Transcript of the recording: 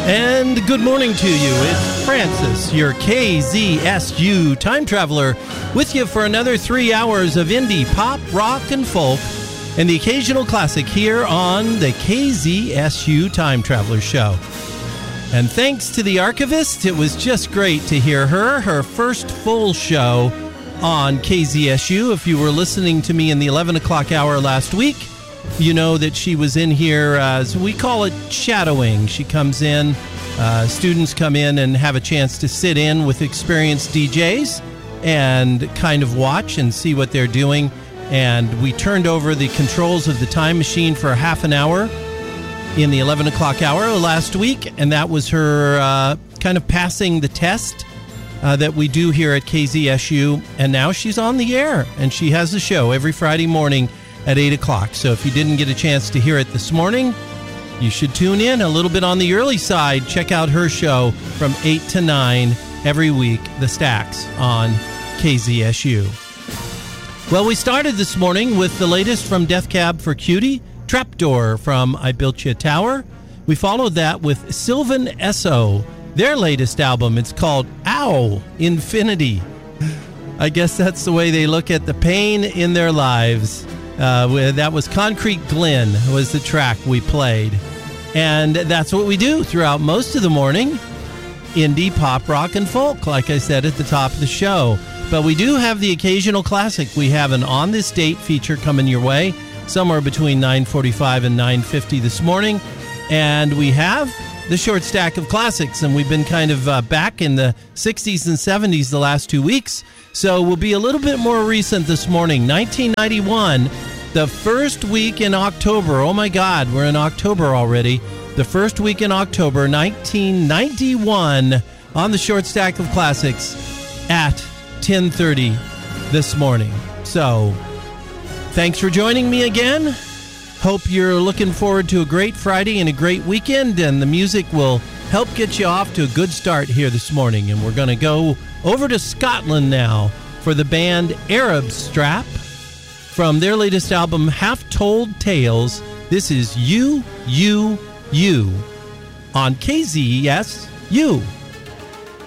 And good morning to you. It's Francis, your KZSU time traveler, with you for another 3 hours of indie, pop, rock, and folk, and the occasional classic here on the KZSU Time Traveler Show. And thanks to the archivist, it was just great to hear her first full show on KZSU. If you were listening to me in the 11 o'clock hour last week, you know that she was in here as we call it shadowing. She comes in, students come in and have a chance to sit in with experienced DJs and kind of watch and see what they're doing. And we turned over the controls of the time machine for a half an hour in the 11 o'clock hour last week, and that was her kind of passing the test that we do here at KZSU. And now she's on the air, and she has a show every Friday morning at 8 o'clock. So if you didn't get a chance to hear it this morning, you should tune in a little bit on the early side. Check out her show from 8 to 9 every week, The Stacks on KZSU. Well, we started this morning with the latest from Death Cab for Cutie, Trapdoor from I Built You a Tower. We followed that with Sylvan Esso, their latest album. It's called Ow, Infinity. I guess that's the way they look at the pain in their lives. That was Concrete Glen was the track we played. And that's what we do throughout most of the morning. Indie, pop, rock, and folk, like I said at the top of the show. But we do have the occasional classic. We have an On This Date feature coming your way, somewhere between 9:45 and 9:50 this morning. And we have the short stack of classics. And we've been kind of back in the 60s and 70s the last 2 weeks. So we'll be a little bit more recent this morning. 1991, the first week in October. Oh my God, we're in October already. The first week in October, 1991, on the short stack of classics at 10:30 this morning. So, thanks for joining me again. Hope you're looking forward to a great Friday and a great weekend, and the music will help get you off to a good start here this morning. And we're going to go over to Scotland now for the band Arab Strap from their latest album, Half Told Tales. This is You on KZSU.